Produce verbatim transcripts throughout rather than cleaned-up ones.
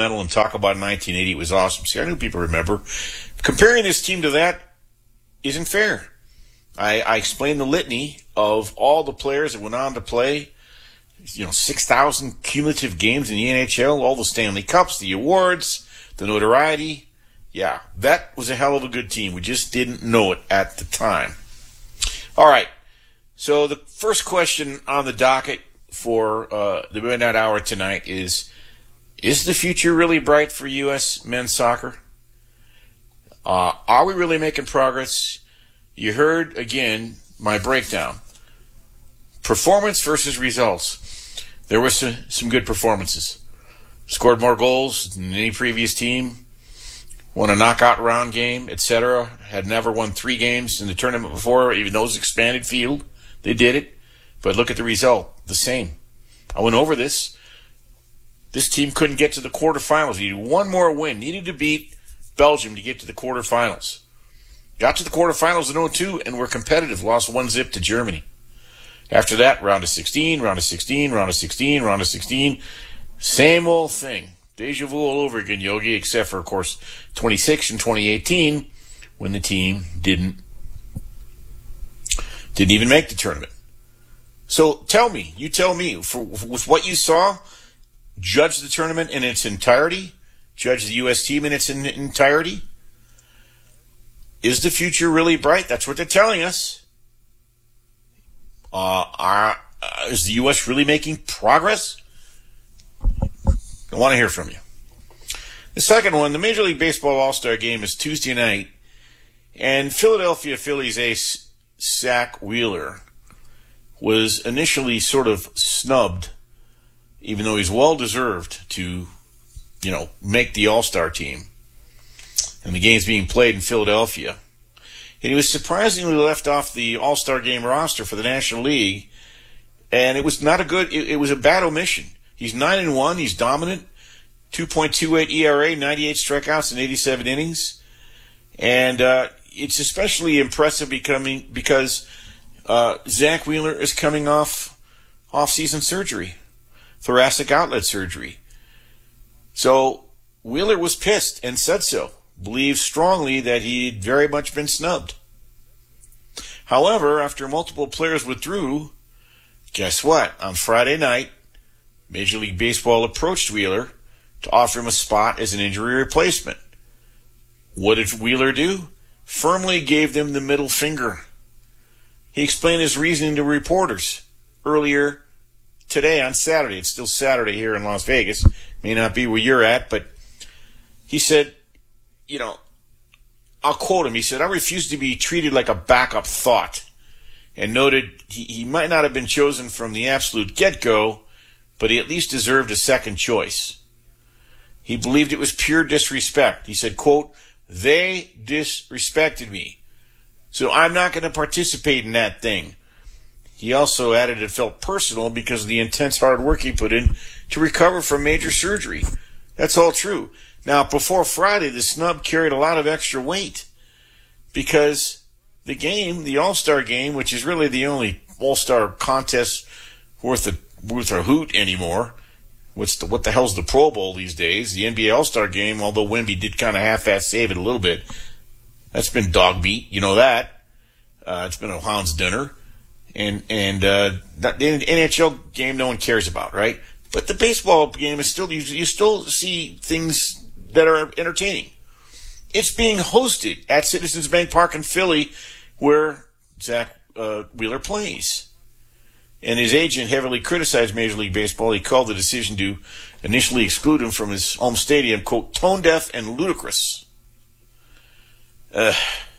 sentimental and talk about nineteen eighty. It was awesome. See, I knew people remember. Comparing this team to that isn't fair. I, I explained the litany of all the players that went on to play, you know, six thousand cumulative games in the N H L, all the Stanley Cups, the awards, the notoriety. Yeah, that was a hell of a good team. We just didn't know it at the time. All right. So the first question on the docket for uh, the Midnight Hour tonight is, is the future really bright for U S men's soccer? Uh, are we really making progress? You heard, again, my breakdown. Performance versus results. There were some, some good performances. Scored more goals than any previous team. Won a knockout round game, et cetera. Had never won three games in the tournament before, even though it was expanded field. They did it. But look at the result. The same. I went over this. This team couldn't get to the quarterfinals. Needed one more win. Needed to beat Belgium to get to the quarterfinals. Got to the quarterfinals in oh two and were competitive. Lost one zip to Germany. After that, round of sixteen, round of sixteen, round of sixteen, round of sixteen. Same old thing. Deja vu all over again, Yogi, except for, of course, twenty-six and twenty eighteen, when the team didn't didn't even make the tournament. So tell me, you tell me, for, with what you saw, judge the tournament in its entirety, judge the U S team in its in, entirety. Is the future really bright? That's what they're telling us. Uh, are, uh, is the U S really making progress? I want to hear from you. The second one, the Major League Baseball All-Star Game is Tuesday night, and Philadelphia Phillies ace Zack Wheeler was initially sort of snubbed, even though he's well-deserved to, you know, make the All-Star team. And the game's being played in Philadelphia. And he was surprisingly left off the All-Star Game roster for the National League, and it was not a good, it, it was a bad omission. He's nine and one. He's dominant. two point two eight E R A, ninety-eight strikeouts in eighty-seven innings. And uh, it's especially impressive becoming because uh, Zack Wheeler is coming off off-season surgery, thoracic outlet surgery. So Wheeler was pissed and said so. Believes strongly that he'd very much been snubbed. However, after multiple players withdrew, guess what? On Friday night, Major League Baseball approached Wheeler to offer him a spot as an injury replacement. What did Wheeler do? Firmly gave them the middle finger. He explained his reasoning to reporters earlier today on Saturday. It's still Saturday here in Las Vegas. May not be where you're at, but he said, you know, I'll quote him. He said, I refuse to be treated like a backup thought, and noted he, he might not have been chosen from the absolute get-go, but he at least deserved a second choice. He believed it was pure disrespect. He said, quote, they disrespected me, so I'm not going to participate in that thing. He also added it felt personal because of the intense hard work he put in to recover from major surgery. That's all true. Now, before Friday, the snub carried a lot of extra weight because the game, the All-Star game, which is really the only All-Star contest worth a worth a hoot anymore. What's the, what the hell's the Pro Bowl these days? The N B A All-Star game, although Wemby did kind of half-ass save it a little bit, that's been dog beat. You know that. Uh, it's been a hound's dinner. And and uh, the N H L game no one cares about, right? But the baseball game is still, you, you still see things that are entertaining. It's being hosted at Citizens Bank Park in Philly, where Zack uh, Wheeler plays. And his agent heavily criticized Major League Baseball. He called the decision to initially exclude him from his home stadium, quote, tone deaf and ludicrous. Uh,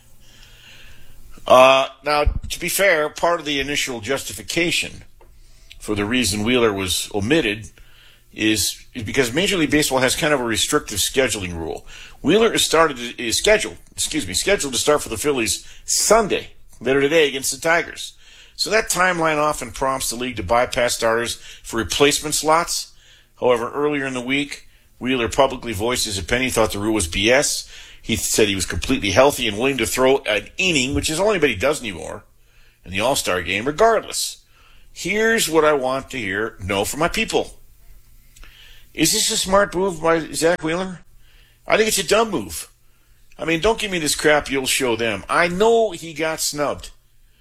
uh, now, to be fair, part of the initial justification for the reason Wheeler was omitted is, is because Major League Baseball has kind of a restrictive scheduling rule. Wheeler is started is scheduled, excuse me, scheduled to start for the Phillies Sunday, later today, against the Tigers. So that timeline often prompts the league to bypass starters for replacement slots. However, earlier in the week, Wheeler publicly voiced his opinion. He thought the rule was B S. He said he was completely healthy and willing to throw an inning, which is all anybody does anymore, in the All-Star game, regardless. Here's what I want to hear, know from my people. Is this a smart move by Zach Wheeler? I think it's a dumb move. I mean, don't give me this crap you'll show them. I know he got snubbed.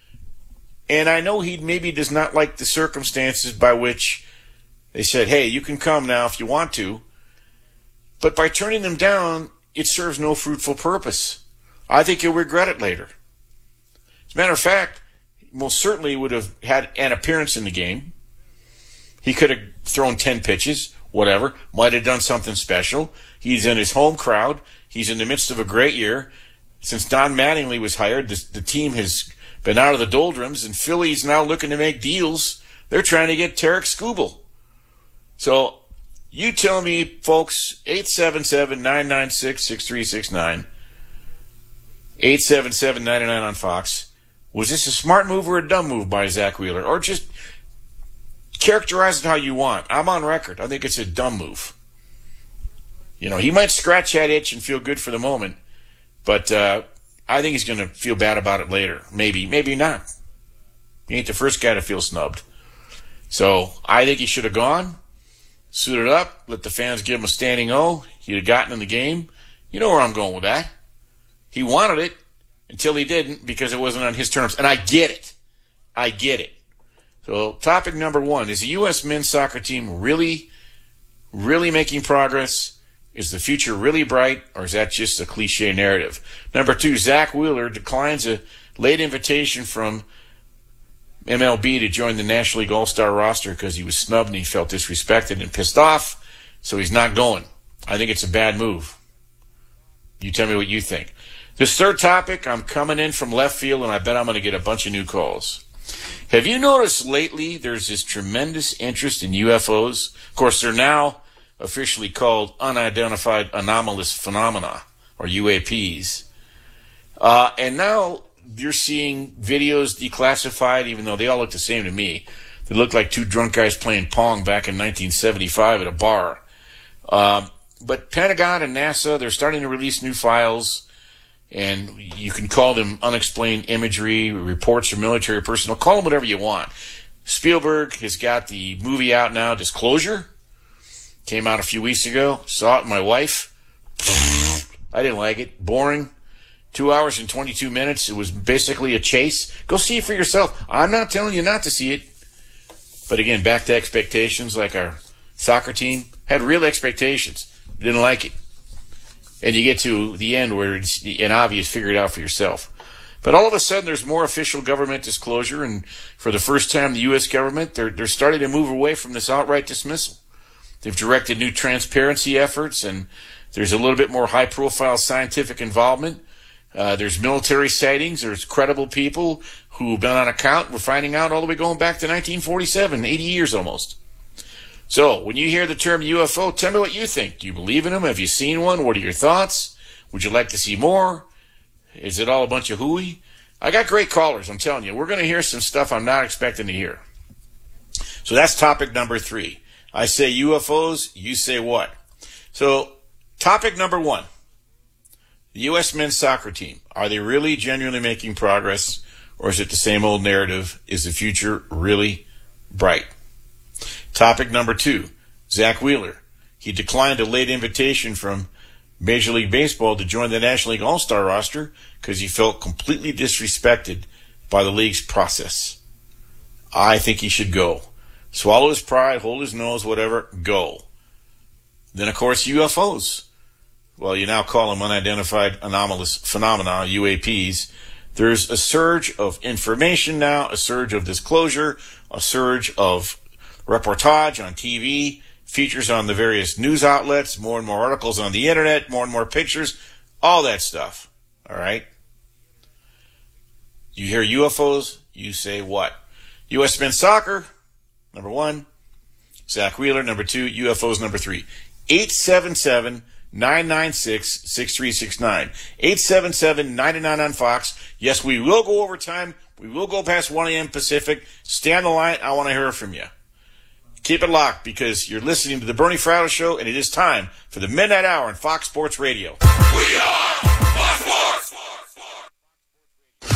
And I know he maybe does not like the circumstances by which they said, hey, you can come now if you want to. But by turning them down, it serves no fruitful purpose. I think he'll regret it later. As a matter of fact, most certainly would have had an appearance in the game. He could have thrown ten pitches, whatever, might have done something special. He's in his home crowd. He's in the midst of a great year. Since Don Mattingly was hired, the, the team has been out of the doldrums, and Philly's now looking to make deals. They're trying to get Tarek Skubal. So you tell me, folks, eight seven seven, nine nine six, six three six nine, eight seven seven, nine nine on Fox. Was this a smart move or a dumb move by Zach Wheeler? Or just characterize it how you want. I'm on record. I think it's a dumb move. You know, he might scratch that itch and feel good for the moment, but uh, I think he's going to feel bad about it later. Maybe, maybe not. He ain't the first guy to feel snubbed. So I think he should have gone, suited up, let the fans give him a standing O. He'd have gotten in the game. You know where I'm going with that. He wanted it until he didn't because it wasn't on his terms. And I get it. I get it. So topic number one, is the U S men's soccer team really, really making progress? Is the future really bright, or is that just a cliche narrative? Number two, Zach Wheeler declines a late invitation from M L B to join the National League All-Star roster because he was snubbed and he felt disrespected and pissed off, so he's not going. I think it's a bad move. You tell me what you think. This third topic, I'm coming in from left field, and I bet I'm going to get a bunch of new calls. Have you noticed lately there's this tremendous interest in U F Os? Of course, they're now officially called unidentified anomalous phenomena, or U A Ps. Uh, and now you're seeing videos declassified, even though they all look the same to me. They look like two drunk guys playing Pong back in nineteen seventy-five at a bar. Um, but Pentagon and NASA, they're starting to release new files, and you can call them unexplained imagery, reports from military personnel. Call them whatever you want. Spielberg has got the movie out now, Disclosure. Came out a few weeks ago. Saw it with my wife. I didn't like it. Boring. Two hours and twenty-two minutes. It was basically a chase. Go see it for yourself. I'm not telling you not to see it. But again, back to expectations, like our soccer team had real expectations. Didn't like it. And you get to the end where it's an obvious, figure it out for yourself. But all of a sudden, there's more official government disclosure, and for the first time, the U S government, they're, they're starting to move away from this outright dismissal. They've directed new transparency efforts, and there's a little bit more high-profile scientific involvement. Uh, there's military sightings. There's credible people who've been on account. We're finding out all the way going back to nineteen forty-seven, eighty years almost. So when you hear the term U F O, tell me what you think. Do you believe in them? Have you seen one? What are your thoughts? Would you like to see more? Is it all a bunch of hooey? I got great callers, I'm telling you. We're going to hear some stuff I'm not expecting to hear. So that's topic number three. I say U F Os, you say what? So, topic number one. The U S men's soccer team. Are they really genuinely making progress, or is it the same old narrative? Is the future really bright? Topic number two. Zach Wheeler. He declined a late invitation from Major League Baseball to join the National League All-Star roster because he felt completely disrespected by the league's process. I think he should go. Swallow his pride, hold his nose, whatever, go. Then, of course, U F Os. Well, you now call them unidentified anomalous phenomena, U A Ps. There's a surge of information now, a surge of disclosure, a surge of reportage on T V, features on the various news outlets, more and more articles on the internet, more and more pictures, all that stuff. All right? You hear U F Os, you say what? U S men's soccer, number one. Zach Wheeler, number two. U F Os, number three. eight seven seven, nine nine six, six three six nine. eight seven seven, nine nine on Fox. Yes, we will go over time. We will go past one a.m. Pacific. Stay on the line. I want to hear from you. Keep it locked because you're listening to the Bernie Fratto Show, and it is time for the Midnight Hour on Fox Sports Radio. We are Fox Sports!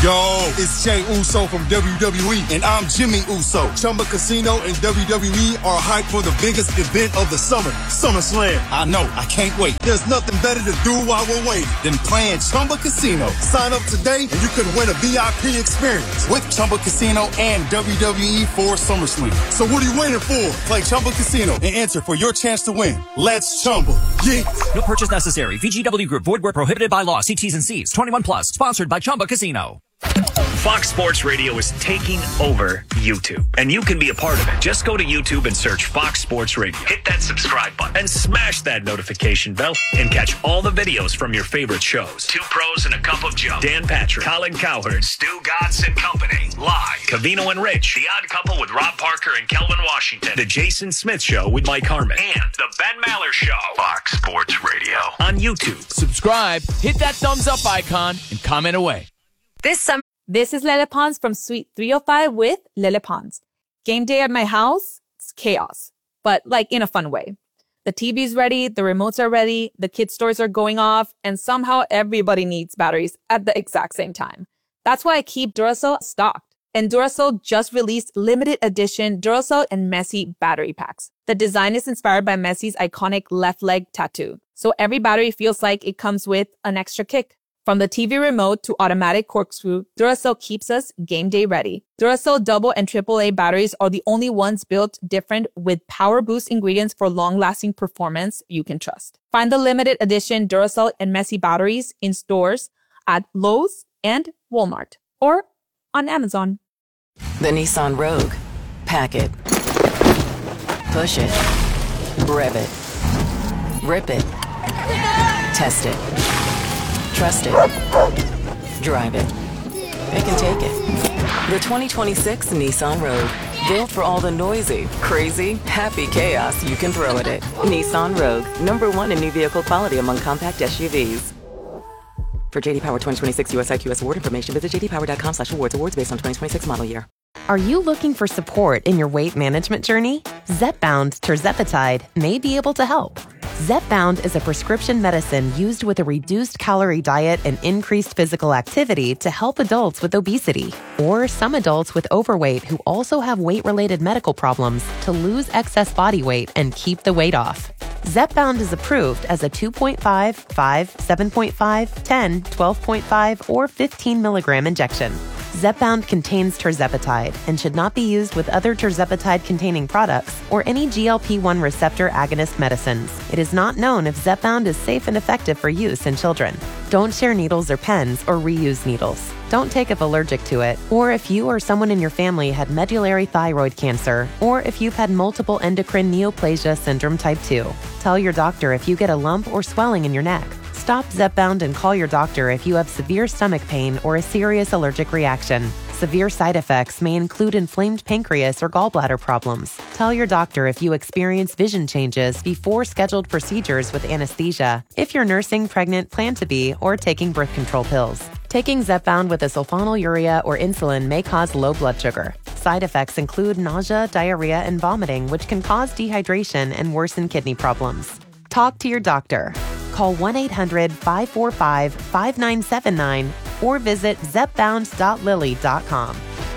Yo, it's Jey Uso from W W E, and I'm Jimmy Uso. Chumba Casino and W W E are hyped for the biggest event of the summer, SummerSlam. I know, I can't wait. There's nothing better to do while we're waiting than playing Chumba Casino. Sign up today, and you could win a V I P experience with Chumba Casino and W W E for SummerSlam. So what are you waiting for? Play Chumba Casino and enter for your chance to win. Let's Chumba. Yeah. No purchase necessary. V G W Group. Void where prohibited by law. See T's and C's. twenty-one plus. Sponsored by Chumba Casino. Fox Sports Radio is taking over YouTube, and you can be a part of it. Just go to YouTube and search Fox Sports Radio. Hit that subscribe button and smash that notification bell and catch all the videos from your favorite shows. Two Pros and a Cup of Joe. Dan Patrick, Colin Cowherd, Stu Gatz and Company. Live. Covino and Rich. The Odd Couple with Rob Parker and Kelvin Washington. The Jason Smith Show with Mike Harmon. And The Ben Maller Show. Fox Sports Radio. On YouTube. Subscribe, hit that thumbs up icon, and comment away. This summer, this is Lele Pons from Suite three oh five with Lele Pons. Game day at my house, it's chaos, but like in a fun way. The T V's ready, the remotes are ready, the kids' stores are going off, and somehow everybody needs batteries at the exact same time. That's why I keep Duracell stocked. And Duracell just released limited edition Duracell and Messi battery packs. The design is inspired by Messi's iconic left leg tattoo. So every battery feels like it comes with an extra kick. From the T V remote to automatic corkscrew, Duracell keeps us game day ready. Duracell double and triple A batteries are the only ones built different with power boost ingredients for long-lasting performance you can trust. Find the limited edition Duracell and Messi batteries in stores at Lowe's and Walmart or on Amazon. The Nissan Rogue. Pack it. Push it. Rev it. Rip it. Test it. Trust it. Drive it. It can take it. The twenty twenty-six Nissan Rogue. Built for all the noisy, crazy, happy chaos you can throw at it. Nissan Rogue. Number one in new vehicle quality among compact S U Vs. For J D Power twenty twenty-six U S I Q S award information, visit j d power dot com slash awards. Awards based on twenty twenty-six model year. Are you looking for support in your weight management journey? Zepbound tirzepatide may be able to help. Zepbound is a prescription medicine used with a reduced calorie diet and increased physical activity to help adults with obesity or some adults with overweight who also have weight-related medical problems to lose excess body weight and keep the weight off. Zepbound is approved as a two point five, five, seven point five, ten, twelve point five, or fifteen milligram injection. Zepbound contains tirzepatide and should not be used with other tirzepatide-containing products or any G L P one receptor agonist medicines. It is not known if Zepbound is safe and effective for use in children. Don't share needles or pens or reuse needles. Don't take if allergic to it, or if you or someone in your family had medullary thyroid cancer, or if you've had multiple endocrine neoplasia syndrome type two. Tell your doctor if you get a lump or swelling in your neck. Stop Zepbound and call your doctor if you have severe stomach pain or a serious allergic reaction. Severe side effects may include inflamed pancreas or gallbladder problems. Tell your doctor if you experience vision changes before scheduled procedures with anesthesia, if you're nursing, pregnant, plan to be, or taking birth control pills. Taking Zepbound with a sulfonylurea or insulin may cause low blood sugar. Side effects include nausea, diarrhea, and vomiting, which can cause dehydration and worsen kidney problems. Talk to your doctor. Call one eight hundred, five four five, five nine seven nine or visit zepbound dot lilly dot com.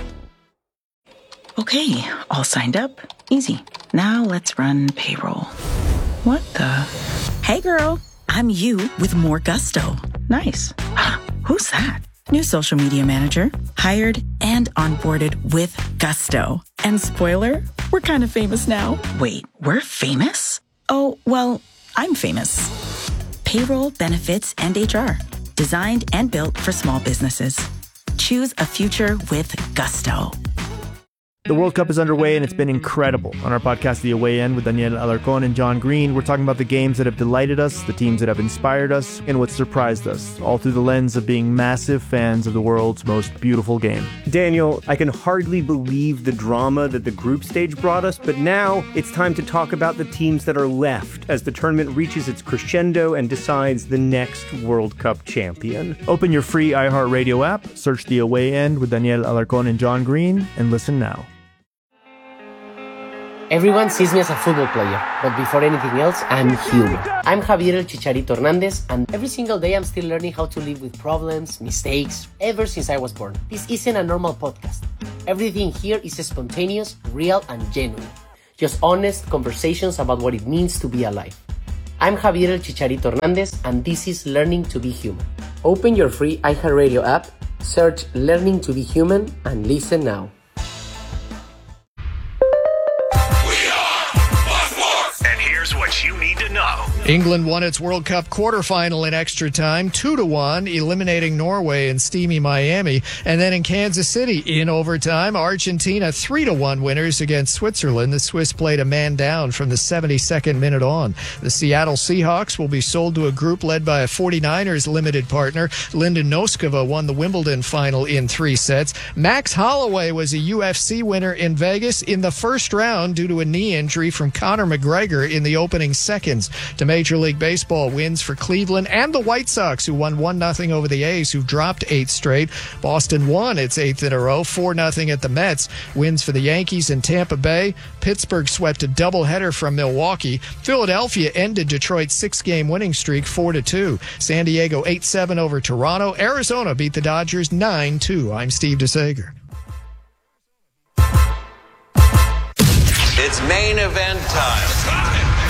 Okay, all signed up. Easy. Now let's run payroll. What the? Hey girl, I'm you with more gusto. Nice. Who's that? New social media manager. Hired and onboarded with gusto. And spoiler, we're kind of famous now. Wait, we're famous? Oh, well, I'm famous. Payroll, benefits, and H R. Designed and built for small businesses. Choose a future with gusto. The World Cup is underway, and it's been incredible. On our podcast, The Away End, with Daniel Alarcón and John Green, we're talking about the games that have delighted us, the teams that have inspired us, and what surprised us, all through the lens of being massive fans of the world's most beautiful game. Daniel, I can hardly believe the drama that the group stage brought us, but now it's time to talk about the teams that are left as the tournament reaches its crescendo and decides the next World Cup champion. Open your free iHeartRadio app, search The Away End with Daniel Alarcón and John Green, and listen now. Everyone sees me as a football player, but before anything else, I'm human. I'm Javier El Chicharito Hernandez, and every single day I'm still learning how to live with problems, mistakes, ever since I was born. This isn't a normal podcast. Everything here is spontaneous, real, and genuine. Just honest conversations about what it means to be alive. I'm Javier El Chicharito Hernandez, and this is Learning to be Human. Open your free iHeartRadio app, search Learning to be Human, and listen now. What you need to know. England won its World Cup quarterfinal in extra time, two to one, eliminating Norway in steamy Miami. And then in Kansas City, in overtime, Argentina three to one winners against Switzerland. The Swiss played a man down from the seventy-second minute on. The Seattle Seahawks will be sold to a group led by a forty-niners limited partner. Linda Noskova won the Wimbledon final in three sets. Max Holloway was a U F C winner in Vegas in the first round due to a knee injury from Conor McGregor in the opening seconds. To Major League Baseball, wins for Cleveland and the White Sox, who won one nothing over the A's, who've dropped eight straight. Boston won its eighth in a row, four nothing at the Mets. Wins for the Yankees and Tampa Bay. Pittsburgh swept a doubleheader from Milwaukee. Philadelphia ended Detroit's six-game winning streak four to two. San Diego eight seven over Toronto. Arizona beat the Dodgers nine two. I'm Steve DeSager. It's main event time.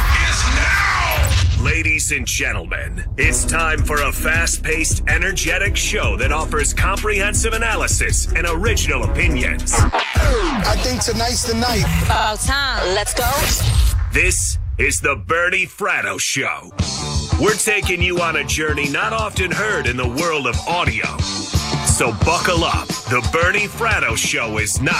Ladies and gentlemen, it's time for a fast-paced, energetic show that offers comprehensive analysis and original opinions. I think tonight's the night. About time. Let's go. This is the Bernie Fratto Show. We're taking you on a journey not often heard in the world of audio. So buckle up. The Bernie Fratto Show is now.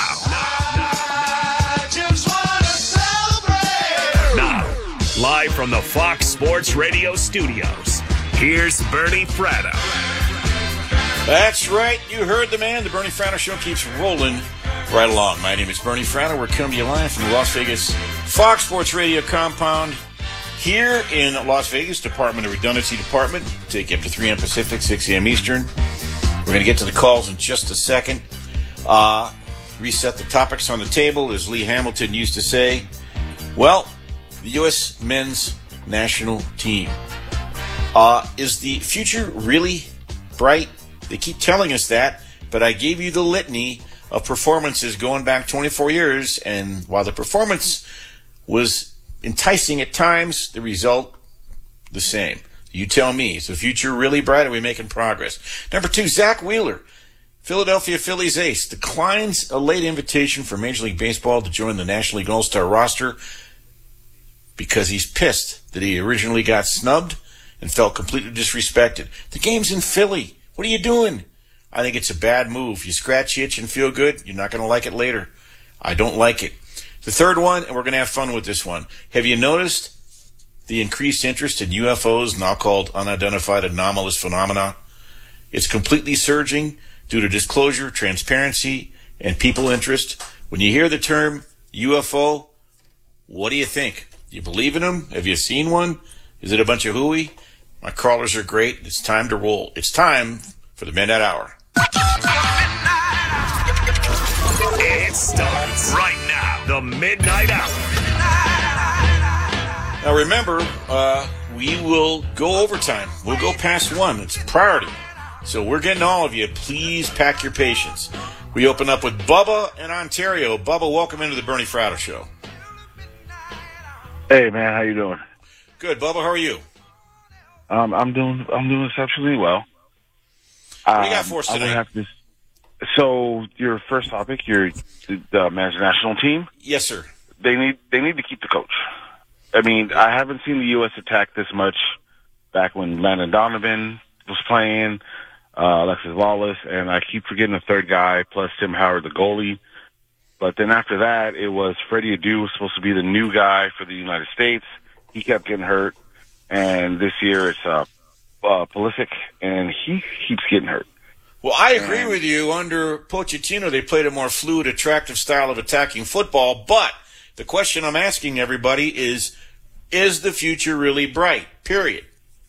I just wanna celebrate. Now. Live from the Fox Sports Radio studios, here's Bernie Fratto. That's right. You heard the man. The Bernie Fratto Show keeps rolling right along. My name is Bernie Fratto. We're coming to you live from the Las Vegas Fox Sports Radio compound here in Las Vegas, Department of Redundancy Department. Take you up to three a.m. Pacific, six a.m. Eastern. We're going to get to the calls in just a second. Uh, reset the topics on the table, as Lee Hamilton used to say. Well, the U S men's national team. Uh, is the future really bright? They keep telling us that, but I gave you the litany of performances going back twenty-four years, and while the performance was enticing at times, the result the same. You tell me, is the future really bright? Are we making progress? Number two, Zach Wheeler, Philadelphia Phillies ace, declines a late invitation for Major League Baseball to join the National League All-Star roster because he's pissed that he originally got snubbed and felt completely disrespected. The game's in Philly. What are you doing? I think it's a bad move. You scratch the itch and feel good, you're not going to like it later. I don't like it. The third one, and we're going to have fun with this one. Have you noticed the increased interest in U F Os, now called unidentified anomalous phenomena? It's completely surging due to disclosure, transparency, and people interest. When you hear the term U F O, what do you think? Do you believe in them? Have you seen one? Is it a bunch of hooey? My crawlers are great. It's time to roll. It's time for the Midnight Hour. It starts right now. The Midnight Hour. Now remember, uh, we will go overtime. We'll go past one. It's a priority. So we're getting all of you. Please pack your patience. We open up with Bubba in Ontario. Bubba, welcome into the Bernie Fratto Show. Hey man, how you doing? Good, Bubba. How are you? Um, I'm doing. I'm doing exceptionally well. What do you got for us um, today? Have to, so your first topic, your the men's national team. Yes, sir. They need. They need to keep the coach. I mean, I haven't seen the U S attack this much back when Landon Donovan was playing, uh, Alexis Lawless, and I keep forgetting the third guy plus Tim Howard, the goalie. But then after that, it was Freddie Adu was supposed to be the new guy for the United States. He kept getting hurt. And this year it's uh, uh, Pulisic, and he keeps getting hurt. Well, I agree and, with you. Under Pochettino, they played a more fluid, attractive style of attacking football. But the question I'm asking everybody is, is the future really bright? Period.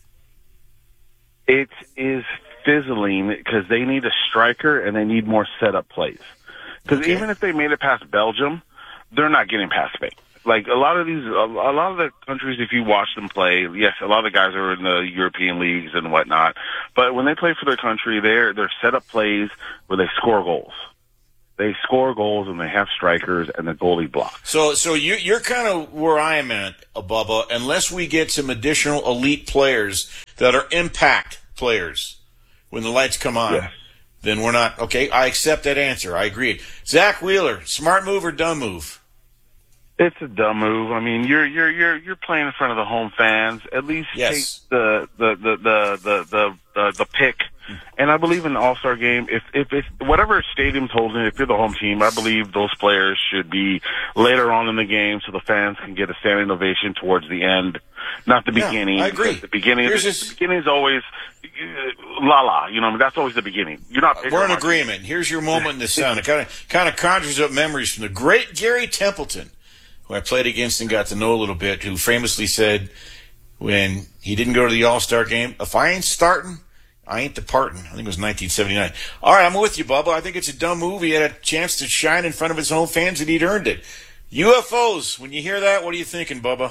It is fizzling because they need a striker and they need more setup plays. Because okay. even if they made it past Belgium, they're not getting past Spain. Like, a lot of these, a, a lot of the countries, if you watch them play, yes, a lot of the guys are in the European leagues and whatnot, but when they play for their country, they're, they're set up plays where they score goals. They score goals and they have strikers and the goalie blocks. So, so you, you're kind of where I am at, uh, Bubba. Unless we get some additional elite players that are impact players when the lights come on, yes. then we're not okay. I accept that answer. I agree. Zach Wheeler, smart move or dumb move? It's a dumb move. I mean, you're you're you're you're playing in front of the home fans. At least yes. take the the the the the the, the, the pick. And I believe in the All-Star game, if, if, if whatever stadium's holding it, if you're the home team, I believe those players should be later on in the game so the fans can get a standing ovation towards the end, not the yeah, beginning. I agree. The beginning, the, this, the beginning is always uh, la la. You know, that's always the beginning. You're not. We're in agreement. Here's your moment in the sun. It kind of kind of conjures up memories from the great Gary Templeton, who I played against and got to know a little bit, who famously said when he didn't go to the All-Star game, "If I ain't starting, I ain't departing." I think it was nineteen seventy-nine. All right, I'm with you, Bubba. I think it's a dumb move. He had a chance to shine in front of his home fans, and he'd earned it. U F Os, when you hear that, what are you thinking, Bubba?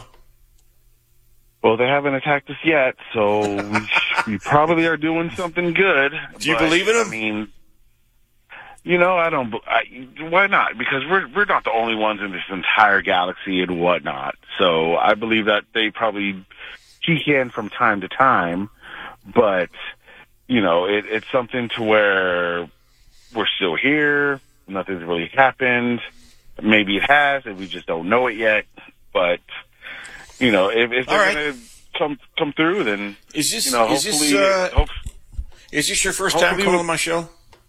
Well, they haven't attacked us yet, so we, we probably are doing something good. Do you but, believe in them? I mean, you know, I don't. I, why not? Because we're we're not the only ones in this entire galaxy and whatnot. So I believe that they probably peek in from time to time, but. You know, it, it's something to where we're still here. Nothing's really happened. Maybe it has, and we just don't know it yet. But you know, if, if they're right. going to come come through, then is this you know, is hopefully, this uh, hope, is this your first time calling on my show?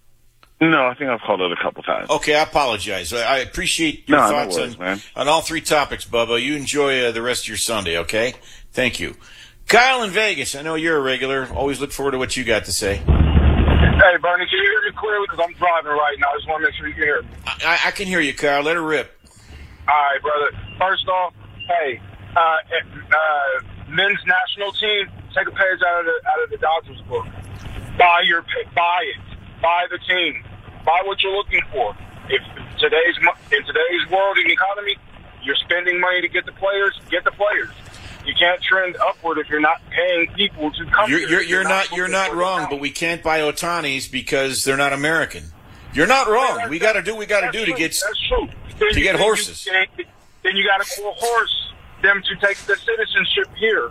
No, I think I've called it a couple times. Okay, I apologize. I, I appreciate your no, thoughts no worries, on man. on all three topics, Bubba. You enjoy uh, the rest of your Sunday, okay? Thank you. Kyle in Vegas, I know you're a regular. Always look forward to what you got to say. Hey, Bernie, can you hear me clearly? Because I'm driving right now. I just want to make sure you can hear me. I, I can hear you, Kyle. Let her rip. All right, brother. First off, hey, uh, uh, men's national team, take a page out of the out of the Dodgers book. Buy your pick. Buy it. Buy the team. Buy what you're looking for. If today's in today's world and economy, you're spending money to get the players. Get the players. You can't trend upward if you're not paying people to come You're, here. you're, you're, you're not, not you're not wrong, but we can't buy Otanis because they're not American. You're not wrong. Yeah, we got to do what we got to do true. to get that's true. Then to you, get then horses. You, then you got to coerce them to take the citizenship here.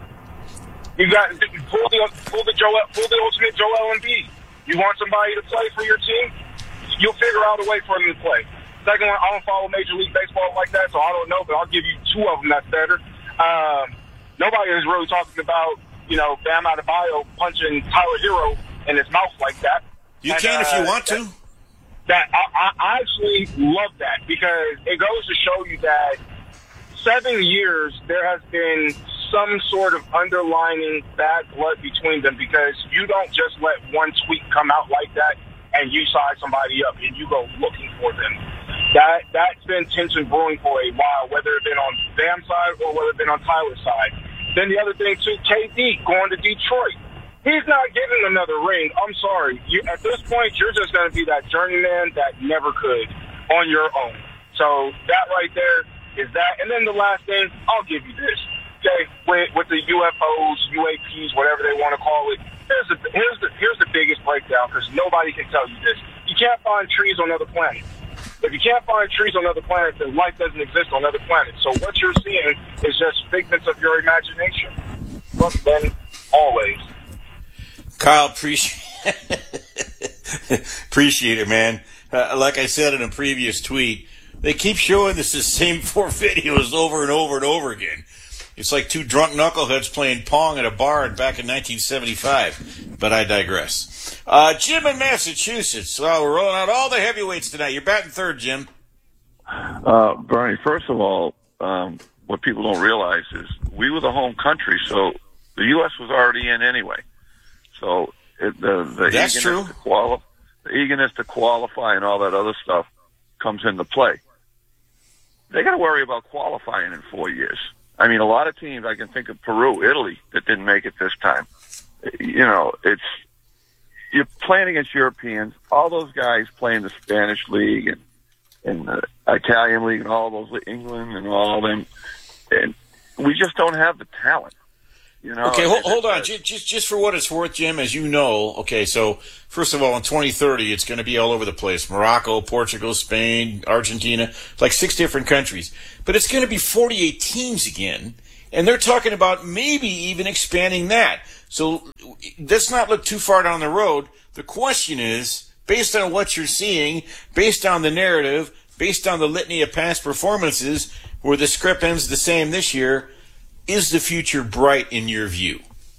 You got pull the pull the Joel pull the ultimate Joel Embiid. You want somebody to play for your team? You'll figure out a way for them to play. Second one, I don't follow Major League Baseball like that, so I don't know, but I'll give you two of them that's better. Um, Nobody is really talking about, you know, Bam Adebayo punching Tyler Hero in his mouth like that. You and, can uh, if you want to. That I, I actually love that because it goes to show you that seven years there has been some sort of underlining bad blood between them because you don't just let one tweet come out like that and you size somebody up and you go looking for them. That, that's been tension brewing for a while, whether it's been on Bam's side or whether it's been on Tyler's side. Then the other thing, too, K D going to Detroit. He's not getting another ring. I'm sorry. You, at this point, you're just going to be that journeyman that never could on your own. So that right there is that. And then the last thing, I'll give you this. Okay, with, with the U F Os, U A Ps, whatever they want to call it, here's the, here's the, here's the biggest breakdown because nobody can tell you this. You can't find trees on other planets. If you can't find trees on other planets, then life doesn't exist on other planets. So what you're seeing is just figments of your imagination. But then, always. Kyle, appreciate appreciate it, man. Uh, like I said in a previous tweet, they keep showing us the same four videos over and over and over again. It's like two drunk knuckleheads playing Pong at a bar back in nineteen seventy-five. But I digress. Uh, Jim in Massachusetts. Well, we're rolling out all the heavyweights tonight. You're batting third, Jim. Uh, Bernie, first of all, um, what people don't realize is we were the home country, so the U S was already in anyway. So it, the, the That's eagerness true. to quali- the eagerness to qualify and all that other stuff comes into play. They got to worry about qualifying in four years. I mean, a lot of teams, I can think of Peru, Italy, that didn't make it this time. You know, it's, you're playing against Europeans. All those guys play in the Spanish league and and the Italian league and all those, England and all them, and we just don't have the talent. You know, okay, hold, hold on. Just, just just for what it's worth, Jim, as you know, okay, so first of all, in twenty thirty, it's going to be all over the place. Morocco, Portugal, Spain, Argentina, like six different countries. But it's going to be forty-eight teams again, and they're talking about maybe even expanding that. So let's not look too far down the road. The question is, based on what you're seeing, based on the narrative, based on the litany of past performances, where the script ends the same this year, is the future bright in your view?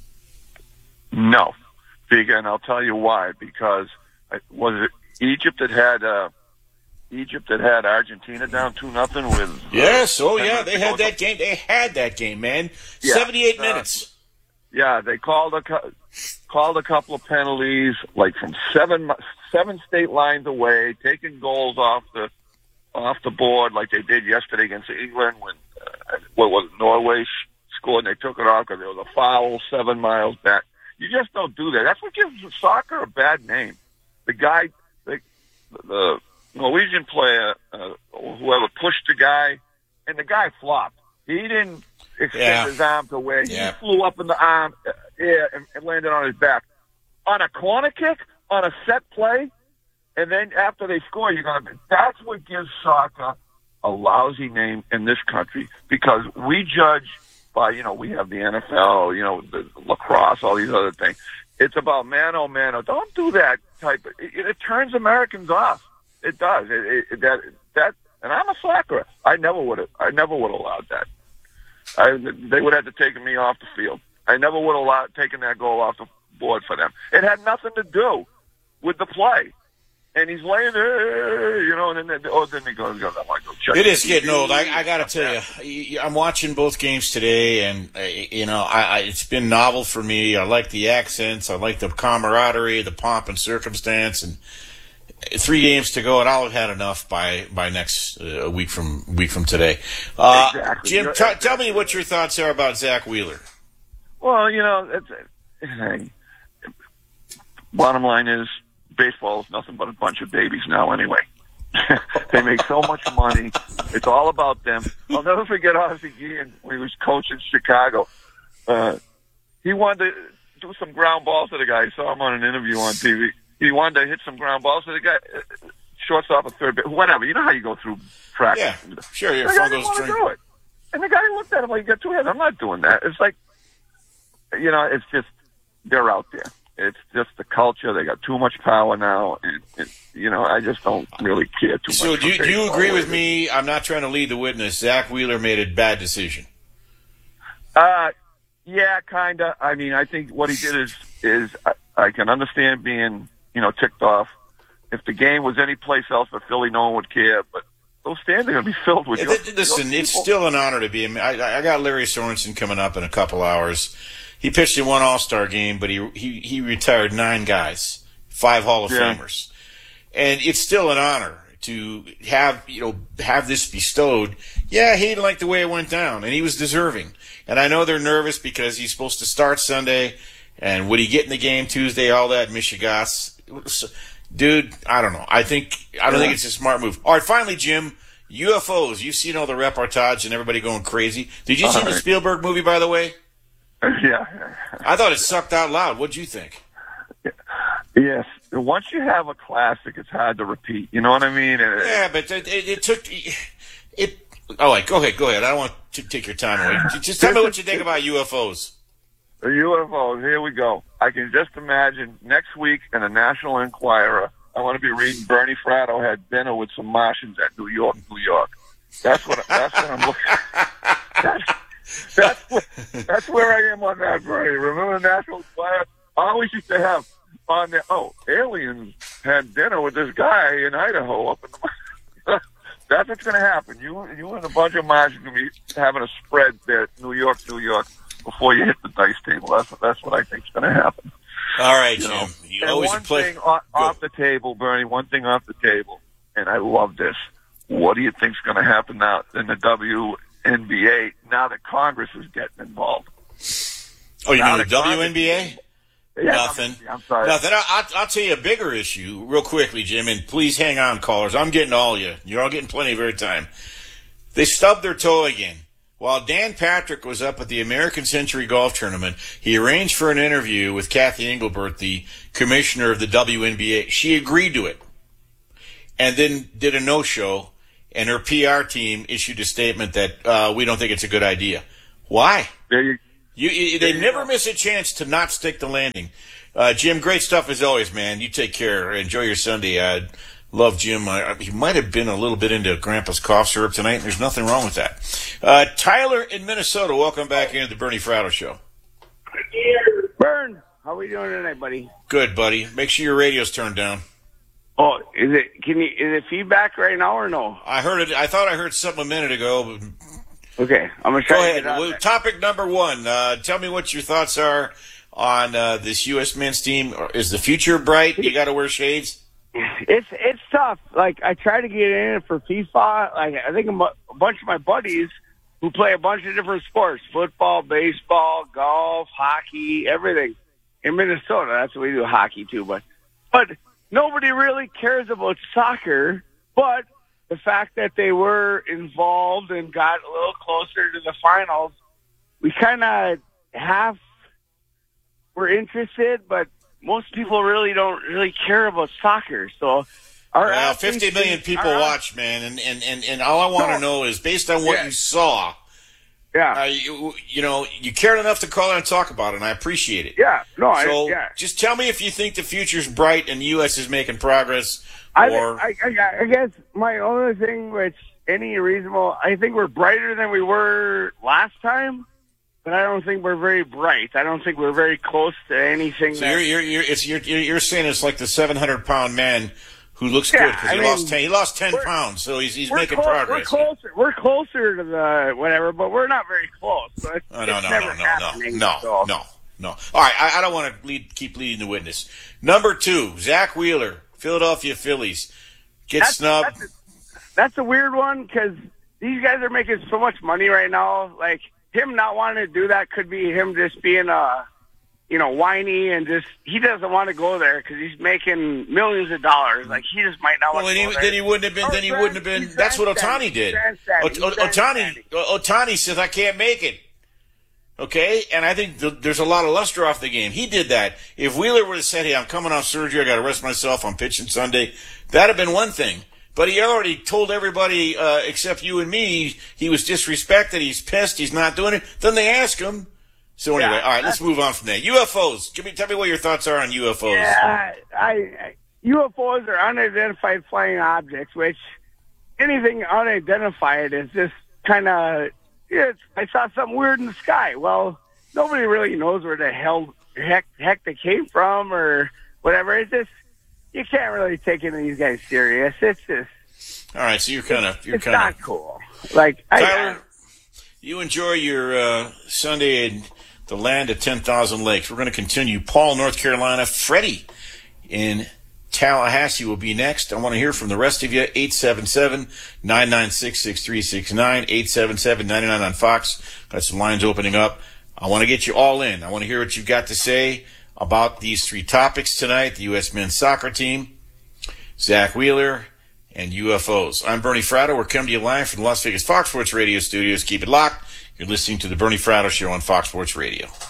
No. And I'll tell you why. Because was it Egypt that had uh, Egypt that had Argentina down two nothing with? Uh, yes. Oh yeah, they had that game. They had that game, man. Yeah. Seventy-eight uh, minutes. Yeah, they called a called a couple of penalties, like from seven seven state lines away, taking goals off the off the board, like they did yesterday against England when uh, what was it, Norway scored and they took it off because there was a foul seven miles back. You just don't do that. That's what gives soccer a bad name. The guy, the, the Norwegian player, uh, whoever pushed the guy, and the guy flopped. He didn't extend yeah. his arm to where he yeah. flew up in the arm, uh, yeah, and, and landed on his back. On a corner kick, on a set play, and then after they score, you're going to, that's what gives soccer a lousy name in this country, because we judge by, you know, we have the N F L, you know, the lacrosse, all these other things. It's about mano mano. Don't do that type of, it, it turns Americans off. It does. It, it, that, that, and I'm a soccer. I never would have, I never would have allowed that. I, they would have to take me off the field. I never would have allowed, taken that goal off the board for them. It had nothing to do with the play. And he's laying there, you know, and then, oh, then he goes, goes I want to go check. It is getting old. I, I got to tell you, I'm watching both games today, and, uh, you know, I, I, it's been novel for me. I like the accents. I like the camaraderie, the pomp and circumstance. And three games to go, and I'll have had enough by, by next uh, week from week from today. Uh, exactly. Jim, t- tell me what your thoughts are about Zach Wheeler. Well, you know, it's, it's, bottom line is, baseball is nothing but a bunch of babies now anyway. They make so much money. It's all about them. I'll never forget Ozzie Guillen when he was coaching Chicago. Uh, he wanted to do some ground balls to the guy. I saw him on an interview on T V. He wanted to hit some ground balls to the guy, uh, shortstop, a third base, whatever. You know how you go through practice. Yeah, sure. Your the guy phone didn't goes want to drink. do it. And the guy looked at him like, you got two hands. I'm not doing that. It's like, you know, it's just, they're out there. It's just the culture. They got too much power now. And, and you know, I just don't really care too So much. do you, do you agree with me? I'm not trying to lead the witness. Zach Wheeler made a bad decision. Uh, yeah, kind of. I mean, I think what he did is, is I, I can understand being, you know, ticked off. If the game was any place else but Philly, no one would care. But those stands are going to be filled with. Yeah, your, th- listen, your it's people. still an honor to be. I, I got Larry Sorensen coming up in a couple hours. He pitched in one All-Star game, but he he he retired nine guys, five Hall of Yeah. Famers, and it's still an honor to have you know have this bestowed. Yeah, he didn't like the way it went down, and he was deserving. And I know they're nervous because he's supposed to start Sunday, and would he get in the game Tuesday? All that Michigas, dude. I don't know. I think I don't Yeah. think it's a smart move. All right, finally, Jim. U F Os. You've seen all the reportage and everybody going crazy. Did you All see the right. Spielberg movie, by the way? Yeah. I thought it sucked out loud. What'd you think? Yes. Once you have a classic, it's hard to repeat. You know what I mean? And it- Yeah, but it, it, it took it. Oh, wait, go ahead, go ahead. I don't want to take your time away. Just tell me what you think about U F Os. The U F Os, here we go. I can just imagine next week in the National Enquirer, I want to be reading Bernie Fratto had dinner with some Martians at New York, New York. That's what that's what I'm looking at. That's, that's, what, that's where I am on that, Bernie. Remember the National Enquirer? I always used to have on there, oh, aliens had dinner with this guy in Idaho up in the That's what's going to happen. You you and a bunch of Martians are going to be having a spread there at New York, New York, before you hit the dice table. That's that's what I think is going to happen. All right, You Jim. know? You And always one play. thing off, off the table, Bernie, one thing off the table, and I love this. What do you think's going to happen now in the W N B A now that Congress is getting involved? Oh, you Now mean the that W Congress- N B A? Yeah, Nothing. I'm sorry. Nothing. I, I, I'll tell you a bigger issue real quickly, Jim, and please hang on, callers. I'm getting all you. You're all getting plenty of airtime. They stubbed their toe again. While Dan Patrick was up at the American Century Golf Tournament, he arranged for an interview with Kathy Engelbert, the commissioner of the W N B A. She agreed to it and then did a no-show, and her P R team issued a statement that uh, we don't think it's a good idea. Why? There you, you, you They never go. miss a chance to not stick the landing. Uh, Jim, great stuff as always, man. You take care. Enjoy your Sunday. I love Jim. I, he might have been a little bit into Grandpa's cough syrup tonight, and there's nothing wrong with that. Uh, Tyler in Minnesota, welcome back into the Bernie Fratto Show. Bern, how are we doing tonight, buddy? Good, buddy. Make sure your radio's turned down. Oh, is it? Can you? Is it feedback right now or no? I heard it. I thought I heard something a minute ago. But okay, I'm gonna try. Go to ahead. get on Well, there. topic number one. Uh, tell me what your thoughts are on uh, this U S men's team. Is the future bright? You got to wear shades. It's it's tough. Like I try to get in for FIFA. Like I think a, mu- a bunch of my buddies who play a bunch of different sports: football, baseball, golf, hockey, everything. In Minnesota, that's what we do, hockey too. But but. Nobody really cares about soccer, but the fact that they were involved and got a little closer to the finals, we kind of half were interested, but most people really don't really care about soccer. So, our well, fifty million people our, watch, man, and, and, and, and all I want to know is, based on what yeah. you saw, yeah, uh, you, you know, you cared enough to call in and talk about it, and I appreciate it. Yeah, no, so I, yeah. just tell me if you think the future's bright and the U S is making progress, I, or I, I, I guess my only thing, which any reasonable, I think we're brighter than we were last time, but I don't think we're very bright. I don't think we're very close to anything. so that, you're you're you're, it's, you're you're saying it's like the seven hundred pound man who looks Yeah, good because he I mean, lost ten. He lost ten pounds, so he's he's we're making clo- progress. We're closer. We're closer to the whatever, but we're not very close. So it's, Oh, no, it's no, never no, no, happening, no, so. no, no. All right, I, I don't want to lead, keep leading the witness. Number two, Zach Wheeler, Philadelphia Phillies, get That's, snubbed. that's, a, that's a weird one because these guys are making so much money right now. Like him not wanting to do that could be him just being uh you know, whiny and just he doesn't want to go there because he's making millions of dollars. Like he just might not Well, want then to he, go then there. he wouldn't have been. Or Then he trans- wouldn't have been. he's That's what trans-standing. Otani did. He's trans-standing. O- He's O- Otani, O- Otani says I can't make it. Okay, and I think th- there's a lot of luster off the game. He did that. If Wheeler would have said, "Hey, I'm coming off surgery. I got to rest myself. I'm pitching Sunday," that'd have been one thing. But he already told everybody uh, except you and me he was disrespected. He's pissed. He's not doing it. Then they ask him. So anyway, Yeah, all right, let's move on from that. U F Os. Give me, tell me what your thoughts are on U F Os. Yeah, I, I U F Os are unidentified flying objects, which anything unidentified is just kind of. It's, I saw something weird in the sky. Well, nobody really knows where the hell heck heck they came from or whatever. It's just you can't really take any of these guys serious. It's just All right, so you're kind of you're it's kind of not cool. Like I, Tyler, you enjoy your uh, Sunday in the land of ten thousand lakes. We're going to continue. Paul, North Carolina. Freddie in Tallahassee will be next. I want to hear from the rest of you. eight seven seven, nine nine six, six three six nine, eight seven seven, nine nine on Fox. Got some lines opening up. I want to get you all in. I want to hear what you've got to say about these three topics tonight. The U S men's soccer team, Zach Wheeler, and U F Os. I'm Bernie Fratto. We're coming to you live from the Las Vegas Fox Sports Radio studios. Keep it locked. You're listening to the Bernie Fratto Show on Fox Sports Radio. Into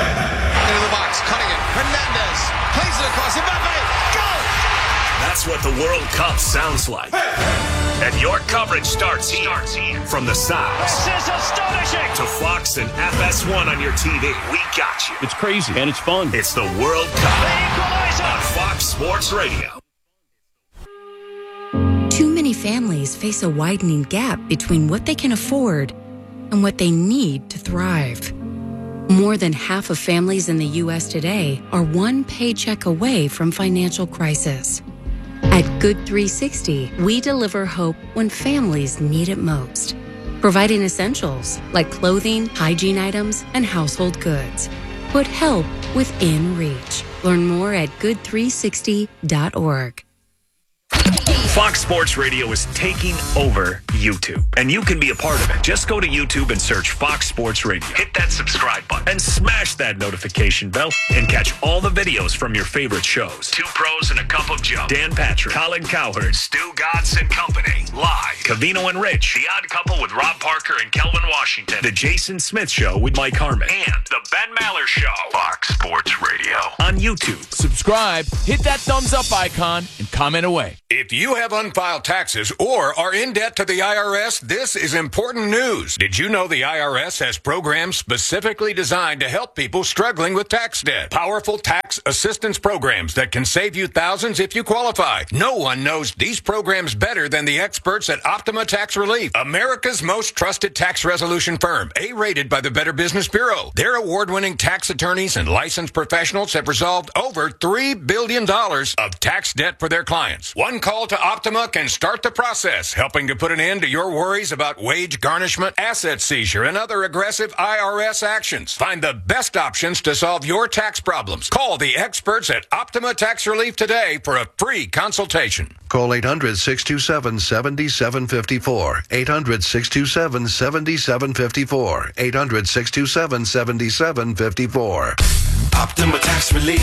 the box, cutting it. Hernandez plays it across. Mbappe, goal! That's what the World Cup sounds like. And your coverage starts here. From the Sox This is astonishing! to Fox and F S one on your T V. We got you. It's crazy, and it's fun. It's the World Cup on Fox Sports Radio. Too many families face a widening gap between what they can afford and what they need to thrive. More than half of families in the U S today are one paycheck away from financial crisis. At Good three sixty, we deliver hope when families need it most, providing essentials like clothing, hygiene items, and household goods. Put help within reach. Learn more at good three sixty dot org. Fox Sports Radio is taking over YouTube, and you can be a part of it. Just go to YouTube and search Fox Sports Radio. Hit that subscribe button and smash that notification bell and catch all the videos from your favorite shows. Two Pros and a Cup of Joe. Dan Patrick, Colin Cowherd, Stu Gatz and Company. Live. Cavino and Rich. The Odd Couple with Rob Parker and Kelvin Washington. The Jason Smith Show with Mike Harmon. And The Ben Maller Show. Fox Sports Radio. On YouTube. Subscribe, hit that thumbs up icon, and comment away. If you have unfiled taxes or are in debt to the I R S, this is important news. Did you know the I R S has programs specifically designed to help people struggling with tax debt? Powerful tax assistance programs that can save you thousands if you qualify. No one knows these programs better than the experts at Optima Tax Relief, America's most trusted tax resolution firm, A-rated by the Better Business Bureau. Their award-winning tax attorneys and licensed professionals have resolved over three billion dollars of tax debt for their clients. One call to Optima can start the process, helping to put an end to your worries about wage garnishment, asset seizure, and other aggressive I R S actions. Find the best options to solve your tax problems. Call the experts at Optima Tax Relief today for a free consultation. Call eight hundred, six two seven, seven seven five four. eight hundred, six two seven, seven seven five four. eight hundred, six two seven, seven seven five four. Optima Tax Relief.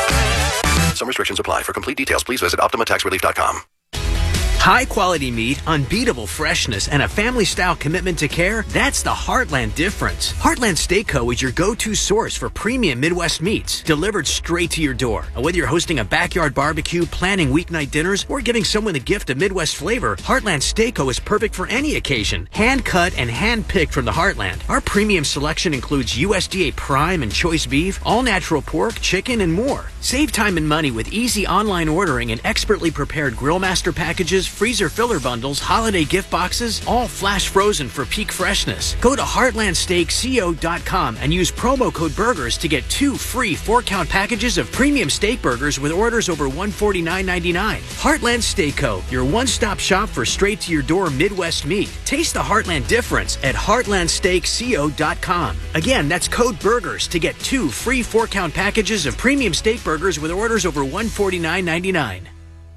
Some restrictions apply. For complete details, please visit optima tax relief dot com. High-quality meat, unbeatable freshness, and a family-style commitment to care, that's the Heartland difference. Heartland Steak Co. is your go-to source for premium Midwest meats, delivered straight to your door. And whether you're hosting a backyard barbecue, planning weeknight dinners, or giving someone a gift of Midwest flavor, Heartland Steak Co. is perfect for any occasion. Hand-cut and hand-picked from the Heartland. Our premium selection includes U S D A Prime and Choice Beef, all-natural pork, chicken, and more. Save time and money with easy online ordering and expertly prepared Grill Master packages, freezer filler bundles, holiday gift boxes, all flash frozen for peak freshness. Go to heartland steak co dot com and use promo code BURGERS to get two free four-count packages of premium steak burgers with orders over one hundred forty-nine ninety-nine. Heartland Steak Co., your one-stop shop for straight-to-your-door Midwest meat. Taste the Heartland difference at heartland steak co dot com. Again, that's code BURGERS to get two free four-count packages of premium steak burgers with orders over one hundred forty-nine ninety-nine.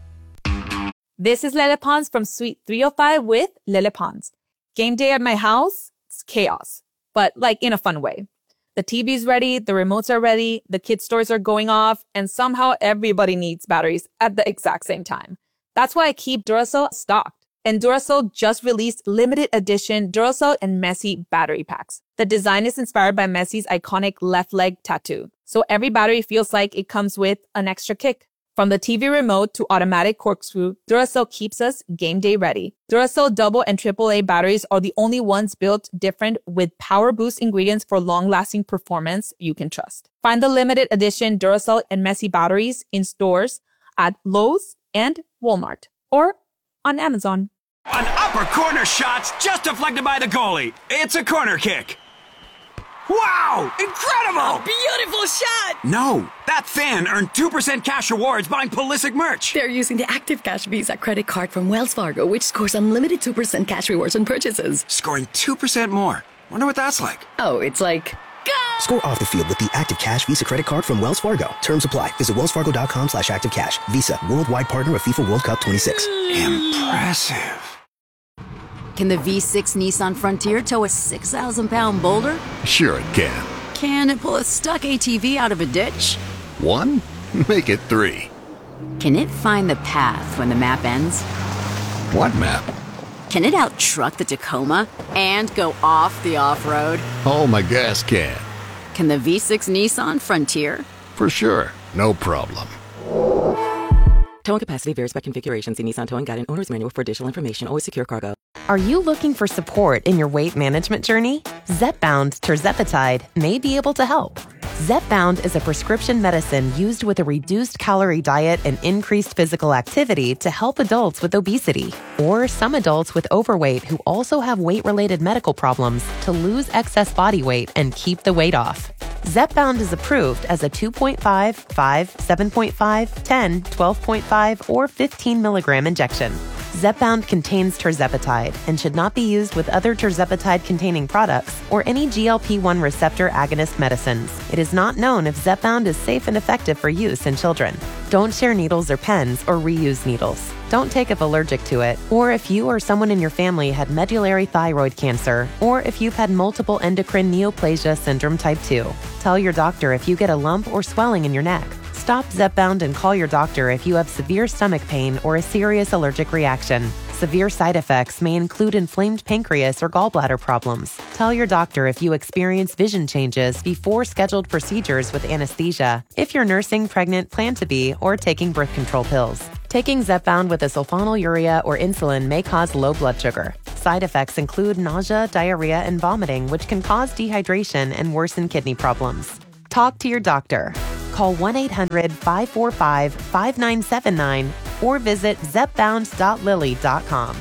This is Lele Pons from Suite three oh five with Lele Pons. Game day at my house, it's chaos, but like in a fun way. The T V's ready, the remotes are ready, the kids' stores are going off, and somehow everybody needs batteries at the exact same time. That's why I keep Duracell stocked. And Duracell just released limited edition Duracell and Messi battery packs. The design is inspired by Messi's iconic left leg tattoo, so every battery feels like it comes with an extra kick. From the T V remote to automatic corkscrew, Duracell keeps us game day ready. Duracell double and triple A batteries are the only ones built different with power boost ingredients for long-lasting performance you can trust. Find the limited edition Duracell and Messi batteries in stores at Lowe's and Walmart or on Amazon. An upper corner shot's just deflected by the goalie. It's a corner kick. Wow! Incredible! A beautiful shot! No, that fan earned two percent cash rewards buying Pulisic merch. They're using the Active Cash Visa credit card from Wells Fargo, which scores unlimited two percent cash rewards on purchases. Scoring two percent more. Wonder what that's like. Oh, it's like... Go! Score off the field with the Active Cash Visa credit card from Wells Fargo. Terms apply. Visit wellsfargo.com slash activecash. Visa, worldwide partner of FIFA World Cup twenty-six. Impressive. Can the V six Nissan Frontier tow a six thousand pound boulder? Sure it can. Can it pull a stuck A T V out of a ditch? One? Make it three. Can it find the path when the map ends? What map? Can it out-truck the Tacoma and go off the off-road? Oh, my gas can. Can the V six Nissan Frontier? For sure. No problem. Towing capacity varies by configuration. See Nissan Towing Guide and Owner's Manual for additional information. Always secure cargo. Are you looking for support in your weight management journey? Zepbound tirzepatide may be able to help. Zepbound is a prescription medicine used with a reduced calorie diet and increased physical activity to help adults with obesity or some adults with overweight who also have weight-related medical problems to lose excess body weight and keep the weight off. Zepbound is approved as a two point five, five, seven point five, ten, twelve point five, or fifteen milligram injection. Zepbound contains tirzepatide and should not be used with other tirzepatide-containing products or any G L P one receptor agonist medicines. It is not known if Zepbound is safe and effective for use in children. Don't share needles or pens or reuse needles. Don't take if allergic to it, or if you or someone in your family had medullary thyroid cancer, or if you've had multiple endocrine neoplasia syndrome type two. Tell your doctor if you get a lump or swelling in your neck. Stop Zepbound and call your doctor if you have severe stomach pain or a serious allergic reaction. Severe side effects may include inflamed pancreas or gallbladder problems. Tell your doctor if you experience vision changes before scheduled procedures with anesthesia, if you're nursing, pregnant, plan to be, or taking birth control pills. Taking Zepbound with a sulfonylurea or insulin may cause low blood sugar. Side effects include nausea, diarrhea, and vomiting, which can cause dehydration and worsen kidney problems. Talk to your doctor. Call one eight hundred five four five five nine seven nine or visit zepbound dot lilly dot com.